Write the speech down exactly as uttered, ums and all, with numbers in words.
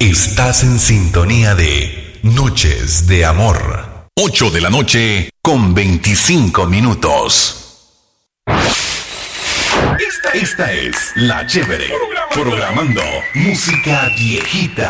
Estás en sintonía de Noches de Amor. ocho de la noche con veinticinco minutos. Esta, esta es La Chévere, programando música viejita.